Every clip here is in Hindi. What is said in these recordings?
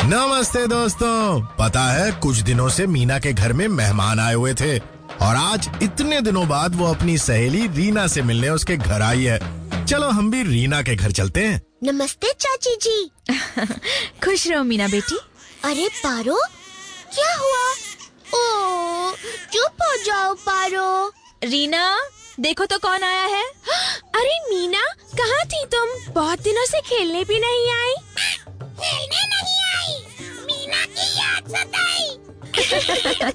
नमस्ते दोस्तों। पता है कुछ दिनों से मीना के घर में मेहमान आए हुए थे और आज इतने दिनों बाद वो अपनी सहेली रीना से मिलने उसके घर आई है। चलो हम भी रीना के घर चलते हैं। नमस्ते चाची जी। खुश रहो मीना बेटी। अरे पारो, क्या हुआ? ओ, चुप हो जाओ पारो। रीना, देखो तो कौन आया है। अरे मीना, कहाँ थी तुम? बहुत दिनों से खेलने भी नहीं आई। खेलने नहीं आई, मीना की याद सताई।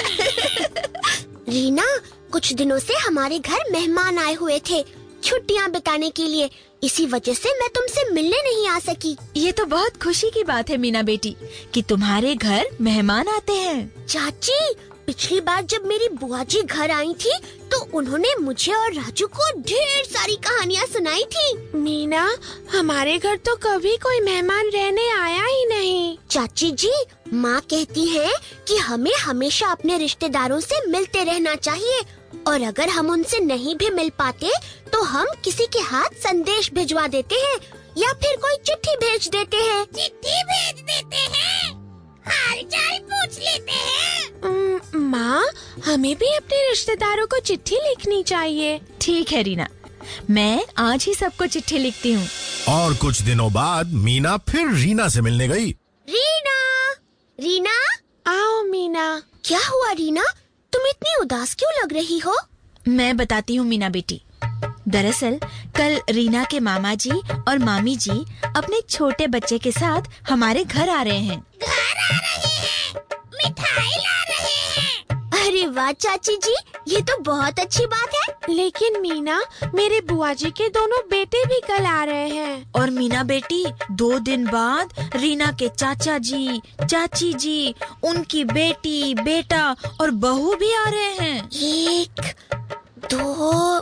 रीना, कुछ दिनों से हमारे घर मेहमान आए हुए थे छुट्टियाँ बिताने के लिए, इसी वजह से मैं तुमसे मिलने नहीं आ सकी। ये तो बहुत खुशी की बात है मीना बेटी कि तुम्हारे घर मेहमान आते हैं। चाची, पिछली बार जब मेरी बुआ जी घर आई थी तो उन्होंने मुझे और राजू को ढेर सारी कहानियाँ सुनाई थी। मीना, हमारे घर तो कभी कोई मेहमान रहने आया ही नहीं। चाची जी, माँ कहती है कि हमें हमेशा अपने रिश्तेदारों से मिलते रहना चाहिए और अगर हम उनसे नहीं भी मिल पाते तो हम किसी के हाथ संदेश भिजवा देते हैं या फिर कोई चिट्ठी भेज देते हैं। चिट्ठी भेज देते हैं, हाल चाल पूछ लेते हैं। माँ, हमें भी अपने रिश्तेदारों को चिट्ठी लिखनी चाहिए। ठीक है रीना, मैं आज ही सबको चिट्ठी लिखती हूँ। और कुछ दिनों बाद मीना फिर रीना से मिलने गई। रीना, रीना, आओ मीना। क्या हुआ रीना, तुम इतनी उदास क्यों लग रही हो? मैं बताती हूँ मीना बेटी। दरअसल कल रीना के मामा जी और मामी जी अपने छोटे बच्चे के साथ हमारे घर आ रहे हैं। घर आ रहे हैं, मिठाई ला रहे हैं। अरे वाह चाची जी, ये तो बहुत अच्छी बात है। लेकिन मीना, मेरे बुआ जी के दोनों बेटे भी कल आ रहे हैं। और मीना बेटी, 2 दिन बाद रीना के चाचा जी, चाची जी, उनकी बेटी, बेटा और बहू भी आ रहे हैं। 1, 2,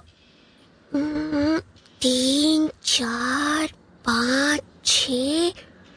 3, 4, 5, 6,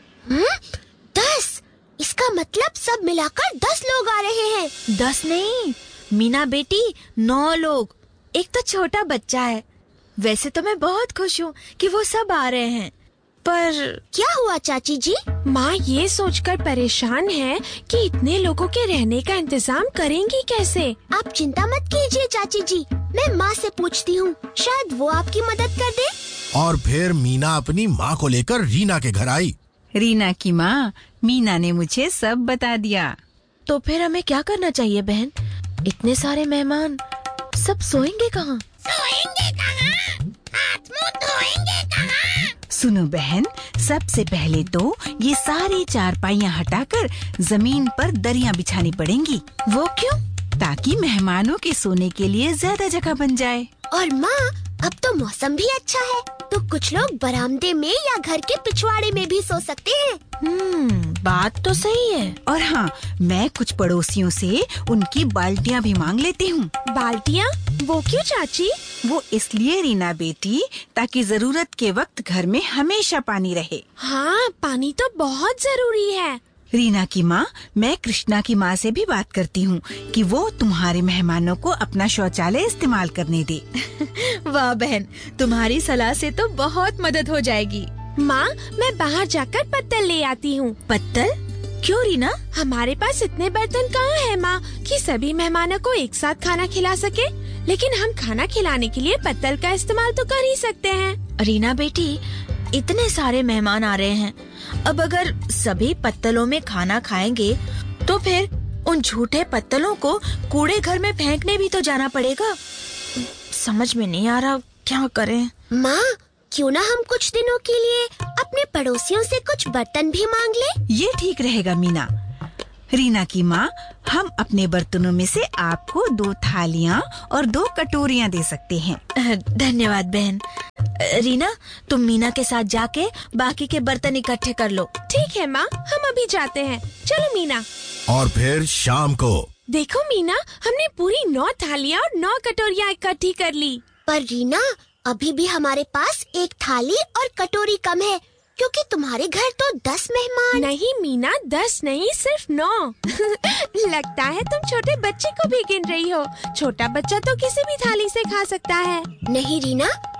10। इसका मतलब सब मिलाकर 10 लोग आ रहे हैं। 10 नहीं मीना बेटी, 9 लोग। एक तो छोटा बच्चा है। वैसे तो मैं बहुत खुश हूँ कि वो सब आ रहे हैं, पर क्या हुआ चाची जी? माँ ये सोचकर परेशान है कि इतने लोगों के रहने का इंतजाम करेंगी कैसे। आप चिंता मत कीजिए चाची जी, मैं माँ से पूछती हूँ, शायद वो आपकी मदद कर दे। और फिर मीना अपनी माँ को लेकर रीना के घर आई। रीना की माँ, मीना ने मुझे सब बता दिया। तो फिर हमें क्या करना चाहिए बहन? इतने सारे मेहमान, सब सोएंगे कहाँ? सोएंगे कहाँ? हाथ मुंह धोएंगे कहाँ? सुनो बहन, सबसे पहले तो ये सारी चारपाइयाँ हटाकर जमीन पर दरियाँ बिछानी पड़ेंगी। वो क्यों? ताकि मेहमानों के सोने के लिए ज्यादा जगह बन जाए। और माँ, अब तो मौसम भी अच्छा है, तो कुछ लोग बरामदे में या घर के पिछवाड़े में भी सो सकते हैं। बात तो सही है। और हाँ, मैं कुछ पड़ोसियों से उनकी बाल्टियाँ भी मांग लेती हूँ। बाल्टियाँ? वो क्यों चाची? वो इसलिए रीना बेटी, ताकि जरूरत के वक्त घर में हमेशा पानी रहे। हाँ, पानी तो बहुत जरूरी है। रीना की माँ, मैं कृष्णा की माँ से भी बात करती हूँ कि वो तुम्हारे मेहमानों को अपना शौचालय इस्तेमाल करने दे। वाह बहन, तुम्हारी सलाह से तो बहुत मदद हो जाएगी। माँ, मैं बाहर जाकर पत्तल ले आती हूँ। पत्तल? क्यों रीना? हमारे पास इतने बर्तन कहाँ है माँ कि सभी मेहमानों को एक साथ खाना खिला सके, लेकिन हम खाना खिलाने के लिए पत्तल का इस्तेमाल तो कर ही सकते हैं। रीना बेटी, इतने सारे मेहमान आ रहे हैं, अब अगर सभी पत्तलों में खाना खाएंगे तो फिर उन झूठे पत्तलों को कूड़े घर में फेंकने भी तो जाना पड़ेगा। समझ में नहीं आ रहा क्या करें। माँ, क्यों ना हम कुछ दिनों के लिए अपने पड़ोसियों से कुछ बर्तन भी मांग ले? ये ठीक रहेगा मीना। रीना की माँ, हम अपने बर्तनों में से आपको 2 थालियाँ और 2 कटोरियाँ दे सकते हैं। धन्यवाद बहन। रीना, तुम मीना के साथ जाके बाकी के बर्तन इकट्ठे कर लो। ठीक है माँ, हम अभी जाते हैं। चलो मीना। और फिर शाम को देखो मीना, हमने पूरी 9 थालियाँ और 9 कटोरियाँ इकट्ठी कर ली। पर रीना, अभी भी हमारे पास 1 थाली और कटोरी कम है, क्योंकि तुम्हारे घर तो 10 मेहमान। नहीं मीना, 10 नहीं, सिर्फ 9। लगता है तुम छोटे बच्चे को भी गिन रही हो। छोटा बच्चा तो किसी भी थाली से खा सकता है। नहीं रीना,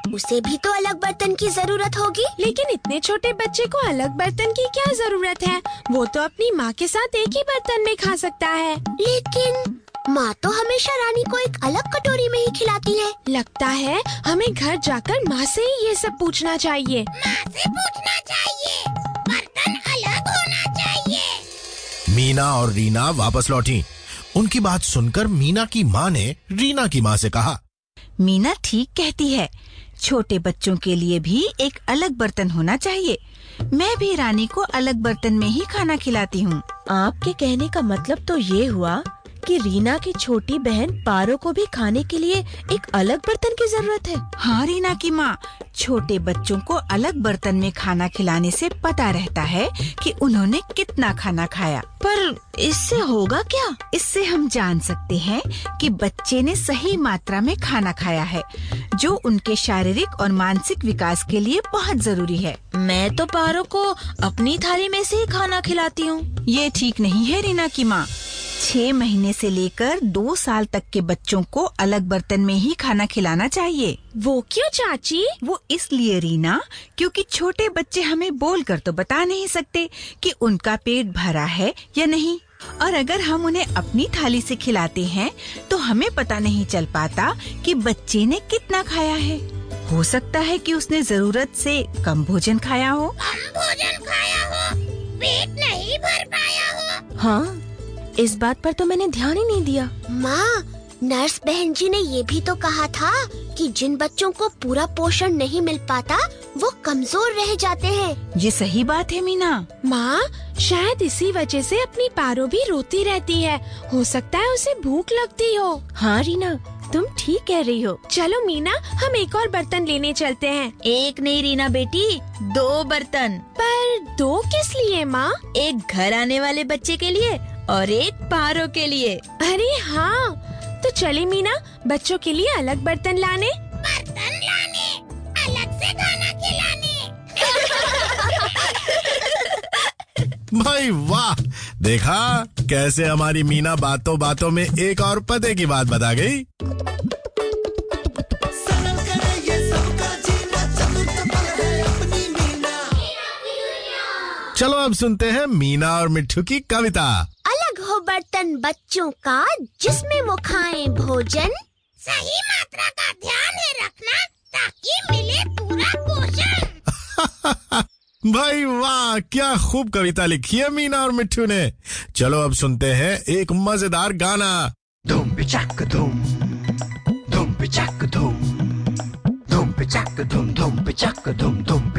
उसे भी तो अलग बर्तन की जरूरत होगी। लेकिन इतने छोटे बच्चे को अलग बर्तन की क्या जरूरत है? वो तो अपनी माँ के साथ एक ही बर्तन में खा सकता है। लेकिन माँ तो हमेशा रानी को एक अलग कटोरी में ही खिलाती है। लगता है हमें घर जाकर माँ से ही ये सब पूछना चाहिए। माँ से पूछना चाहिए, बर्तन अलग होना चाहिए। मीना और रीना वापस लौटी। उनकी बात सुनकर मीना की माँ ने रीना की माँ से कहा, मीना ठीक कहती है, छोटे बच्चों के लिए भी एक अलग बर्तन होना चाहिए। मैं भी रानी को अलग बर्तन में ही खाना खिलाती हूँ। आपके कहने का मतलब तो ये हुआ कि रीना की छोटी बहन पारो को भी खाने के लिए एक अलग बर्तन की जरूरत है। हाँ रीना की माँ, छोटे बच्चों को अलग बर्तन में खाना खिलाने से पता रहता है कि उन्होंने कितना खाना खाया। पर इससे होगा क्या? इससे हम जान सकते हैं कि बच्चे ने सही मात्रा में खाना खाया है, जो उनके शारीरिक और मानसिक विकास के लिए बहुत जरूरी है। मैं तो पारो को अपनी थाली में से ही खाना खिलाती हूँ। ये ठीक नहीं है रीना की माँ। 6 महीने से लेकर 2 साल तक के बच्चों को अलग बर्तन में ही खाना खिलाना चाहिए। वो क्यों चाची? वो इसलिए रीना, क्योंकि छोटे बच्चे हमें बोलकर तो बता नहीं सकते कि उनका पेट भरा है या नहीं, और अगर हम उन्हें अपनी थाली से खिलाते हैं तो हमें पता नहीं चल पाता कि बच्चे ने कितना खाया है। हो सकता है कि उसने जरूरत से कम भोजन खाया हो। पेट नहीं भर पाया हो। हाँ, इस बात पर तो मैंने ध्यान ही नहीं दिया। माँ, नर्स बहन जी ने ये भी तो कहा था कि जिन बच्चों को पूरा पोषण नहीं मिल पाता वो कमजोर रह जाते हैं। ये सही बात है मीना। माँ, शायद इसी वजह से अपनी पारो भी रोती रहती है। हो सकता है उसे भूख लगती हो। हाँ रीना, तुम ठीक कह रही हो। चलो मीना, हम एक और बर्तन लेने चलते हैं। एक नहीं रीना बेटी, 2 बर्तन। पर 2 किस लिए माँ? एक घर आने वाले बच्चे के लिए और एक पारो के लिए। अरे हाँ, तो चले मीना, बच्चों के लिए अलग बर्तन लाने। अलग से खाना खिलाने। भाई वाह, देखा कैसे हमारी मीना बातों बातों में एक और पते की बात बता गई। चलो अब सुनते हैं मीना और मिट्ठू की कविता। अलग हो बर्तन बच्चों का जिसमें वो खाएं भोजन, सही मात्रा का ध्यान है रखना ताकि मिले पूरा पोषण। भाई वाह, क्या खूब कविता लिखी है मीना और मिट्ठू ने। चलो अब सुनते हैं एक मजेदार गाना। धूम पिचक धूम, धूम पिचक धूम, धूम पिचक धूम, धूम पिचक धूम, धूम